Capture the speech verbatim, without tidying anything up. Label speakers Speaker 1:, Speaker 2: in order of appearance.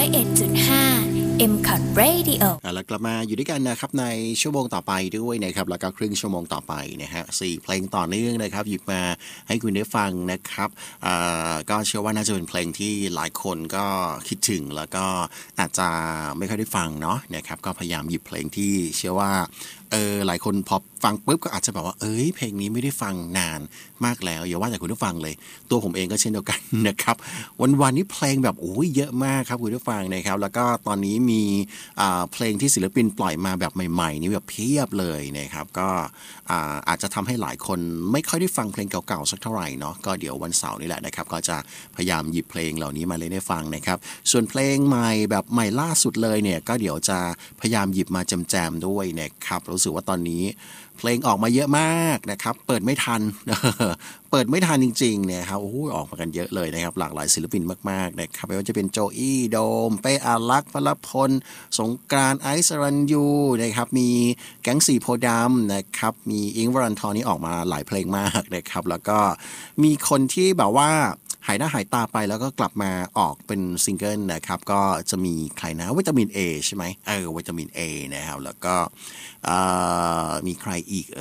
Speaker 1: อยเอ็ดจุดห้า เอ็ม คอท Radio
Speaker 2: แล้วกลับมาอยู่ด้วยกันนะครับในชั่วโมงต่อไปด้วยนะครับแล้วก็ครึ่งชั่วโมงต่อไปนะฮะสี่เพลงต่อเนื่องนะครับหยิบมาให้คุณได้ฟังนะครับก็เชื่อว่าน่าจะเป็นเพลงที่หลายคนก็คิดถึงแล้วก็อาจจะไม่ค่อยได้ฟังเนาะนะครับก็พยายามหยิบเพลงที่เชื่อว่าเออหลายคนพอฟังปุ๊บก็อาจจะแบบว่าเอ้ยเพลงนี้ไม่ได้ฟังนานมากแล้วอย่าว่าแต่คุณผู้ฟังเลยตัวผมเองก็เช่นเดียวกันนะครับวันๆนี้เพลงแบบโอ้ยเยอะมากครับคุณผู้ฟังนะครับแล้วก็ตอนนี้มีเพลงที่ศิลปินปล่อยมาแบบใหม่ๆนี่แบบเพียบเลยนะครับก็อาจจะทำให้หลายคนไม่ค่อยได้ฟังเพลงเก่าๆสักเท่าไหร่เนาะก็เดี๋ยววันเสาร์นี่แหละนะครับก็จะพยายามหยิบเพลงเหล่านี้มาเล่นให้ฟังนะครับส่วนเพลงใหม่แบบใหม่ล่าสุดเลยเนี่ยก็เดี๋ยวจะพยายามหยิบมาแจมๆด้วยนะครับรู้สึกว่าตอนนี้เพลงออกมาเยอะมากนะครับเปิดไม่ทัน เปิดไม่ทันจริงๆเนี่ยครับโอ้โหออกมากันเยอะเลยนะครับหลากหลายศิลปินมากๆนะครับไม่ว่าจะเป็นโจอี้โดมเป้อารักษ์พลพลสงกรานต์ไอซ์สรัญยูนะครับมีแก๊งสี่โพธิ์ดำนะครับมีอิงค์วรันทรนี่ออกมาหลายเพลงมากนะครับแล้วก็มีคนที่แบบว่าหายหน้าหายตาไปแล้วก็กลับมาออกเป็นซิงเกิลนะครับก็จะมีใครนะวิตามิน A ใช่ไหมเออวิตามิน A นะครับแล้วก็มีใครอีกเอ